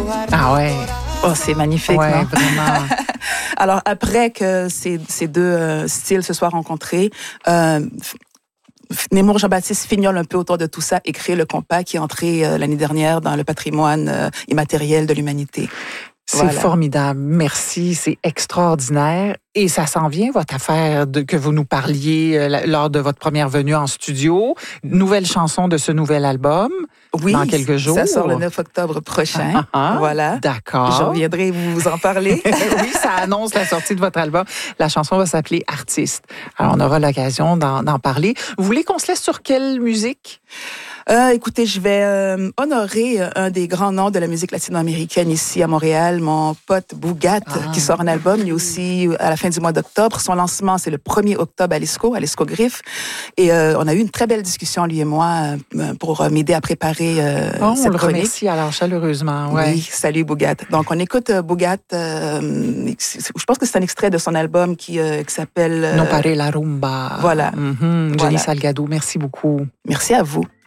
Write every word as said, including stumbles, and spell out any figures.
Ah ouais. Oh, c'est magnifique, ouais, non? Vraiment. Alors, après que ces, ces deux euh, styles se soient rencontrés, euh, Nemours Jean-Baptiste fignole un peu autour de tout ça et crée le compas qui est entré euh, l'année dernière dans le patrimoine euh, immatériel de l'humanité. C'est Voilà. formidable. Merci. C'est extraordinaire. Et ça s'en vient, votre affaire de, que vous nous parliez euh, lors de votre première venue en studio. Nouvelle chanson de ce nouvel album. Oui, dans quelques jours. Ça sort le neuf octobre prochain. Ah, ah, voilà. D'accord. Je reviendrai vous en parler. Oui, ça annonce la sortie de votre album. La chanson va s'appeler Artiste. Alors, on aura l'occasion d'en, d'en parler. Vous voulez qu'on se laisse sur quelle musique? Euh, écoutez, je vais euh, honorer euh, un des grands noms de la musique latino-américaine ici à Montréal, mon pote Bougat, ah. qui sort un album lui aussi à la fin du mois d'octobre. Son lancement, c'est le premier octobre à l'Esco, à l'Esco Griffe. Et euh, on a eu une très belle discussion, lui et moi, euh, pour euh, m'aider à préparer euh, oh, cette on le chronique. remercie alors chaleureusement. Ouais. Oui, salut Bougat. Donc, on écoute euh, Bougat. Euh, je pense que c'est un extrait de son album qui, euh, qui s'appelle... Euh, Non pare la rumba. Voilà. Mm-hmm. voilà. Jenny Salgado, merci beaucoup. Merci à vous.